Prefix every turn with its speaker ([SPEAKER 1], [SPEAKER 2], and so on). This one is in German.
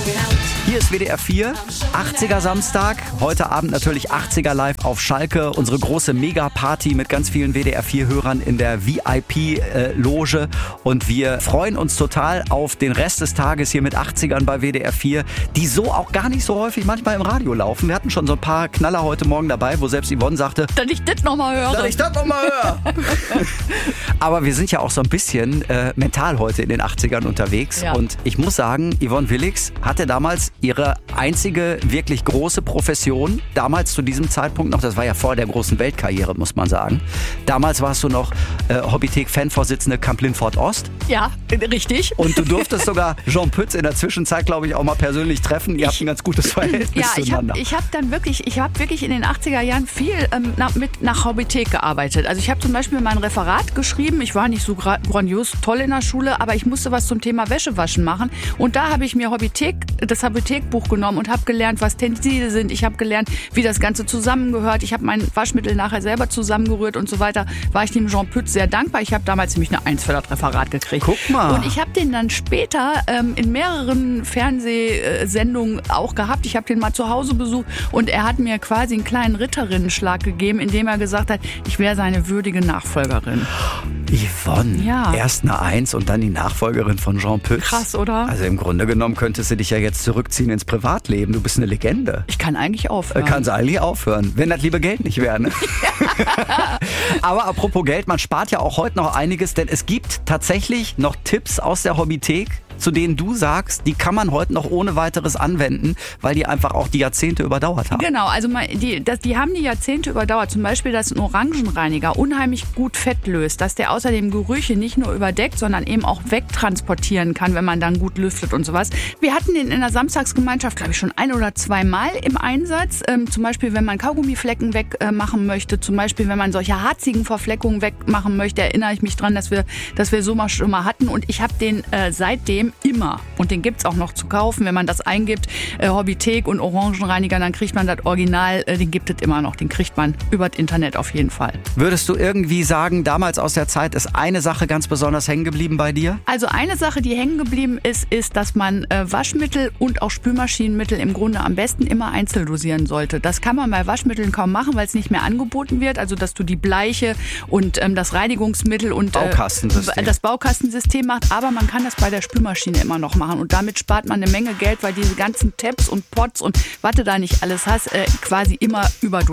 [SPEAKER 1] Hier ist WDR 4, 80er Samstag. Heute Abend natürlich 80er live auf Schalke. Unsere große Mega-Party mit ganz vielen WDR 4-Hörern in der VIP-Loge. Und wir freuen uns total auf den Rest des Tages hier mit 80ern bei WDR 4, die so auch gar nicht so häufig manchmal im Radio laufen. Wir hatten schon so ein paar Knaller heute Morgen dabei, wo selbst Yvonne sagte,
[SPEAKER 2] dass ich das nochmal höre.
[SPEAKER 1] Aber wir sind ja auch so ein bisschen mental heute in den 80ern unterwegs.
[SPEAKER 2] Ja.
[SPEAKER 1] Und ich muss sagen, Yvonne Willigs hatte damals ihre einzige wirklich große Profession. Damals zu diesem Zeitpunkt noch, das war ja vor der großen Weltkarriere, muss man sagen. Damals warst du noch Hobbythek-Fanvorsitzende Camp Lindfort Ost.
[SPEAKER 2] Ja, richtig.
[SPEAKER 1] Und du durftest sogar Jean Pütz in der Zwischenzeit, glaube ich, auch mal persönlich treffen. Ihr habt ein ganz gutes Verhältnis zueinander.
[SPEAKER 2] Ich habe wirklich in den 80er Jahren viel nach Hobbythek gearbeitet. Also ich habe zum Beispiel mein Referat geschrieben. Ich war nicht so grandios toll in der Schule, aber ich musste was zum Thema Wäschewaschen machen. Und da habe ich mir das Hobbythek-Buch genommen und habe gelernt, was Tenside sind. Ich habe gelernt, wie das Ganze zusammengehört. Ich habe mein Waschmittel nachher selber zusammengerührt und so weiter. War ich dem Jean Pütz sehr dankbar. Ich habe damals nämlich eine 1 für das Referat gekriegt.
[SPEAKER 1] Guck mal.
[SPEAKER 2] Und ich habe den dann später in mehreren Fernsehsendungen auch gehabt. Ich habe den mal zu Hause besucht und er hat mir quasi einen kleinen Ritterinnenschlag gegeben, indem er gesagt hat, ich wäre seine würdige Nachfolgerin.
[SPEAKER 1] Yvonne,
[SPEAKER 2] Ja.
[SPEAKER 1] Erst eine 1 und dann die Nachfolgerin von Jean Pütz.
[SPEAKER 2] Krass, oder?
[SPEAKER 1] Also im Grunde genommen könntest du dich ja jetzt zurückziehen ins Privatleben. Du bist eine Legende.
[SPEAKER 2] Ich kann eigentlich aufhören.
[SPEAKER 1] Kannst eigentlich aufhören, wenn das liebe Geld nicht wäre. Ne? Aber apropos Geld, man spart ja auch heute noch einiges, denn es gibt tatsächlich noch Tipps aus der Hobbythek, zu denen du sagst, die kann man heute noch ohne weiteres anwenden, weil die einfach auch die Jahrzehnte überdauert haben.
[SPEAKER 2] Genau, also die haben die Jahrzehnte überdauert. Zum Beispiel, dass ein Orangenreiniger unheimlich gut Fett löst, dass der außerdem Gerüche nicht nur überdeckt, sondern eben auch wegtransportieren kann, wenn man dann gut lüftet und sowas. Wir hatten den in der Samstagsgemeinschaft, glaube ich, schon 1 oder 2 Mal im Einsatz. Zum Beispiel, wenn man Kaugummiflecken wegmachen möchte, zum Beispiel, wenn man solche harzigen Verfleckungen wegmachen möchte, erinnere ich mich dran, dass wir so mal schon mal hatten. Und ich habe den seitdem immer. Und den gibt's auch noch zu kaufen, wenn man das eingibt. Hobbythek und Orangenreiniger, dann kriegt man das Original. Den gibt es immer noch. Den kriegt man über das Internet auf jeden Fall.
[SPEAKER 1] Würdest du irgendwie sagen, damals aus der Zeit ist eine Sache ganz besonders hängen geblieben bei dir?
[SPEAKER 2] Also eine Sache, die hängen geblieben ist, dass man Waschmittel und auch Spülmaschinenmittel im Grunde am besten immer einzeln dosieren sollte. Das kann man bei Waschmitteln kaum machen, weil es nicht mehr angeboten wird. Also dass du die Bleiche und das Reinigungsmittel und das Baukastensystem macht. Aber man kann das bei der Spülmaschine immer noch machen. Und damit spart man eine Menge Geld, weil diese ganzen Tabs und Pots und was du da nicht alles hast, quasi immer überdosiert.